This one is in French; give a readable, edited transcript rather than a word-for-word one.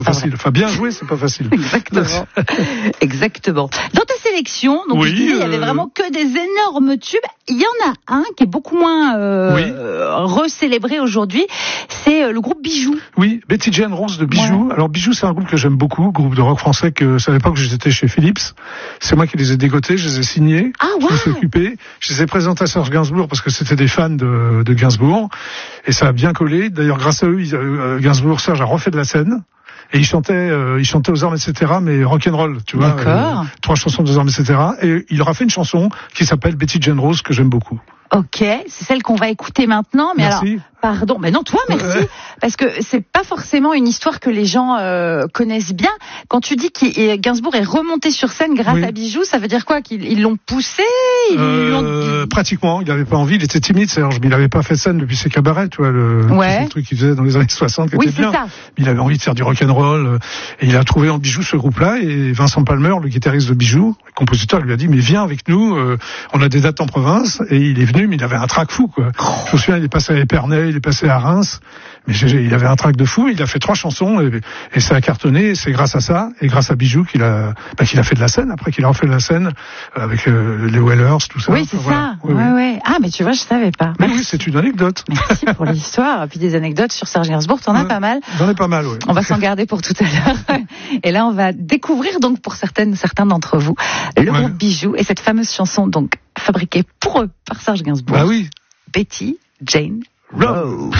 Facile. Enfin, bien joué, c'est pas facile. Exactement. Exactement. Dans ta sélection, donc je disais, il y avait vraiment que des énormes tubes. Il y en a un qui est beaucoup moins recélébré aujourd'hui. C'est le groupe Bijoux. Oui, Betty Jane Rose de Bijoux. Ouais. Alors Bijoux, c'est un groupe que j'aime beaucoup, groupe de rock français que à l'époque j'étais chez Philips. C'est moi qui les ai dégotés, je les ai signés, je me suis occupé. Je les ai présentés à Serge Gainsbourg parce que c'était des fans de Gainsbourg et ça a bien collé. D'ailleurs, grâce à eux, Gainsbourg, Serge a refait de la scène. Et il chantait aux armes, etc., mais rock'n'roll, tu vois. D'accord. 3 chansons aux armes, etc. Et il aura fait une chanson qui s'appelle Betty Jane Rose, que j'aime beaucoup. Ok, c'est celle qu'on va écouter maintenant. Mais merci. Alors, pardon, mais non, toi, merci. Parce que c'est pas forcément une histoire que les gens connaissent bien. Quand tu dis que Gainsbourg est remonté sur scène grâce à Bijoux, ça veut dire quoi? Qu'ils l'ont poussé? Pratiquement, il n'avait pas envie, il était timide, Serge, mais il n'avait pas fait de scène depuis ses cabarets, tu vois, le truc qu'il faisait dans les années 60 qui était bien. Ça. Il avait envie de faire du rock'n'roll, et il a trouvé en Bijoux ce groupe-là, et Vincent Palmer, le guitariste de Bijoux, le compositeur, lui a dit, mais viens avec nous, on a des dates en province, et il est venu, mais il avait un trac fou, quoi. Je me souviens, il est passé à Épernay, il est passé à Reims, mais il avait un trac de fou, il a fait 3 chansons, et ça a cartonné, et c'est grâce à ça, et grâce à Bijoux qu'il a fait de la scène, après qu'il a refait de la scène, avec les Wellers, tout ça. Oui, c'est ça. Ouais. Ah, mais tu vois, je savais pas. Oui, c'est une anecdote. Merci pour l'histoire. Et puis des anecdotes sur Serge Gainsbourg, t'en as pas mal. J'en ai pas mal, oui. On va s'en garder pour tout à l'heure. Et là, on va découvrir donc pour certains d'entre vous le groupe Bijoux et cette fameuse chanson donc fabriquée pour eux par Serge Gainsbourg. Bah oui. Betty Jane Rose.